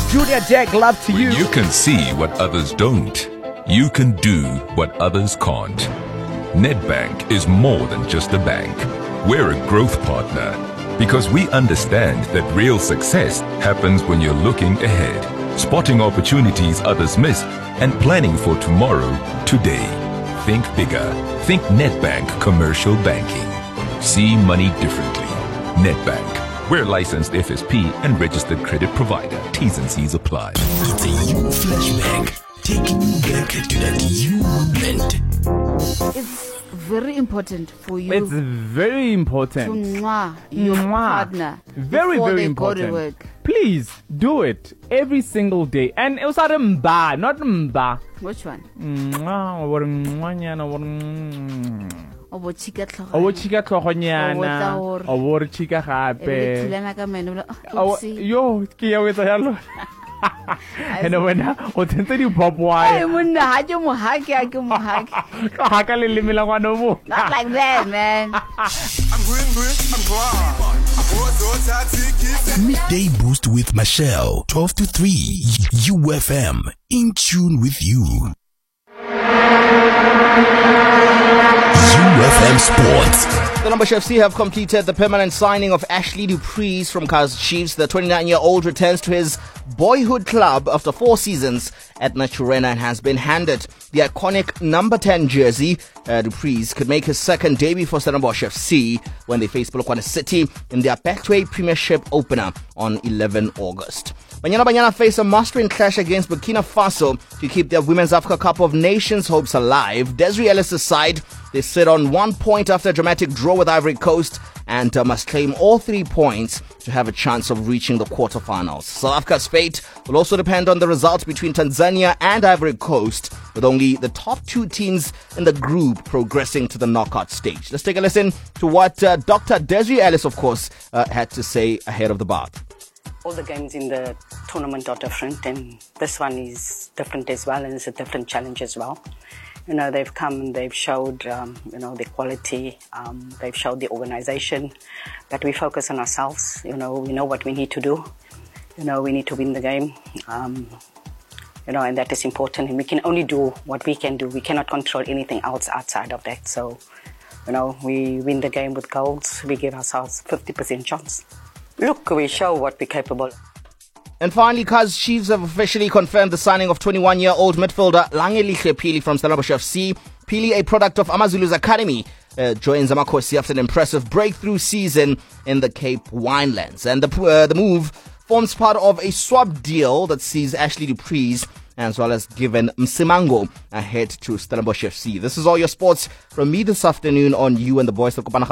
Junior Jack, love to you. You can see what others don't. You can do what others can't. Nedbank is more than just a bank. We're a growth partner because we understand that real success happens when you're looking ahead, spotting opportunities others miss, and planning for tomorrow today. Think bigger. Think Nedbank Commercial Banking. See money differently. Nedbank. We're licensed FSP and registered credit provider. T's and C's apply. It's a you flashback. Taking you back to that you moment. It's very important for you. It's very important. To mwah your partner. Very, before very they important. Go to work. Please do it every single day. And it was not mba, not mba. Which one? Obo chika tlhogonyana obo re chika gape yo ke ya wetsa yalo ene wena o tsentse di popwae monna ha ke mohake ha ka le lemela ngwana mo not like that, man. Midday Boost with Michelle, 12 to 3, UFM, in tune with you. UFM Sports. Stellenbosch FC have completed the permanent signing of Ashley Dupreez from Kaizer Chiefs. The 29-year-old returns to his boyhood club after 4 seasons at Naturena and has been handed the iconic number 10 jersey. Dupreez could make his second debut for Stellenbosch FC when they face Polokwane City in their Betway Premiership opener on 11 August. Banyana face a must-win clash against Burkina Faso to keep their Women's Africa Cup of Nations hopes alive. Desiree Ellis' side, they sit on 1 point after a dramatic draw with Ivory Coast and must claim all 3 points to have a chance of reaching the quarterfinals. South Africa's fate will also depend on the results between Tanzania and Ivory Coast, with only the top 2 teams in the group progressing to the knockout stage. Let's take a listen to what Dr. Desiree Ellis, of course, had to say ahead of the bout. All the games in the tournament are different, and this one is different as well, and it's a different challenge as well. You know, they've come and they've showed, the quality, they've showed the organization, that we focus on ourselves. You know, we know what we need to do. You know, we need to win the game, and that is important, and we can only do what we can do. We cannot control anything else outside of that. So, we win the game with goals. We give ourselves 50% chance. Look, we show what we're capable of. And finally, Kaizer Chiefs have officially confirmed the signing of 21-year-old midfielder Langelihle Pili from Stellenbosch FC. Pili, a product of Amazulu's academy, joins Amakhosi after an impressive breakthrough season in the Cape Winelands. And the move forms part of a swap deal that sees Ashley Dupreez as well as given Msimango ahead to Stellenbosch FC. This is all your sports from me this afternoon on You and the Boys of Kopana.